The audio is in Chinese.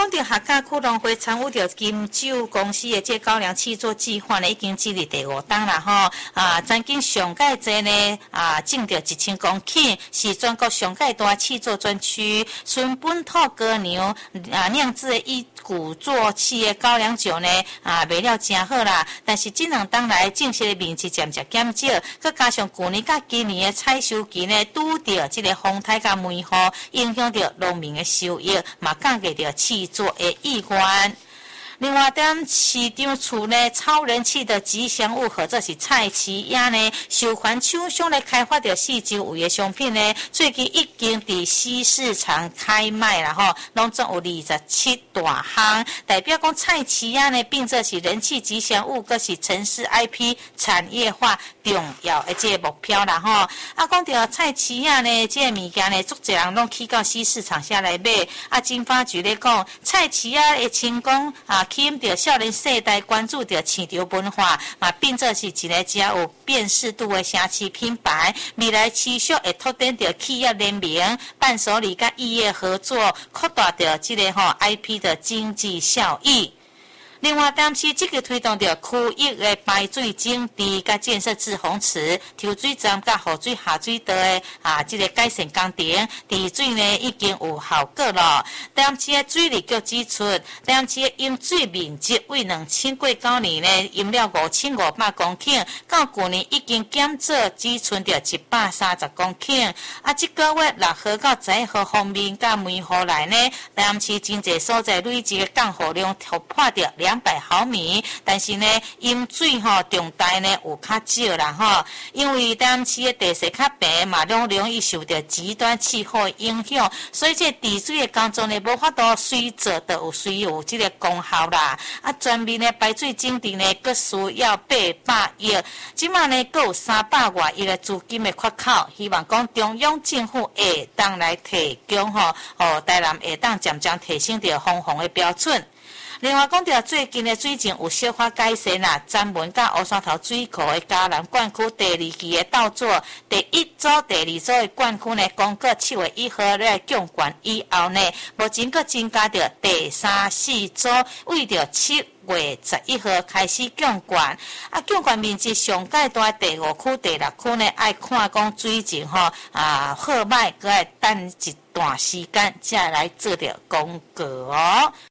讲到客家区农会参与着金酒公司的这高粱契作计划呢，已经进入第5档啦吼。曾经上届这呢种着1000公顷，是全国上届大契作专区，纯本土高粱酿制的一鼓作气的高粱酒呢卖了真好啦。但是这2档来种植的面积渐渐减少，佮加上去年甲今年的采收期呢拄着这个风台甲梅雨，影响着农民的收益，嘛降低着契作的意愿。另外，在市场处呢，超人气的吉祥物或者是菜市鸭呢，受欢厂商来开发的四周围的商品呢，最近已经伫西市场开卖了吼，拢总有27大项，代表讲菜市鸭呢，并这是人气吉祥物，佮是城市 IP 产业化重要的这个目标啦吼。讲到菜市鸭呢，这个物件呢，足侪人拢去到西市场下来买。经发局咧讲，菜市鸭的成功吸引着少年世代关注着市场文化，并这是一个较有辨识度的城市品牌。未来持续会拓展着企业联名、伴手礼甲异业合作，扩大着这个IP 的经济效益。另外，当时积极推动着区域的排水整治甲建设滞洪池、抽水站甲雨水下水道的这个改善工程，治水呢已经有效果了。当时的水利局指出，当时的饮水面积为2019年呢饮了5500公顷，到去年已经减少只剩着130公顷。这个月6号到11号方面，甲梅雨来呢，当时真侪所在累积的降雨量突破着200毫米，但是呢，饮水重大呢有较少啦因为当时的地势较平嘛，拢容易受到极端气候的影响，所以这治水的工作呢，无法度随做就有随有这个功效啦。全面的排水整治呢，佫需要800亿，即马呢，佫有300多亿的资金的缺口，希望讲中央政府会当来提供台南会当渐渐提升着防洪的标准。另外讲到最近的水情有小可改善啦，詹文甲乌山头水库的嘉南灌区第2期的稻作，第1组、第2组的灌区呢，公告7月1号来降灌以后呢，目前佫增加到第3、4组，为着7月11号开始降灌。降灌面积上界大第5区、第6区呢，爱看讲水情好歹，佫爱等一段时间才来做着公告哦。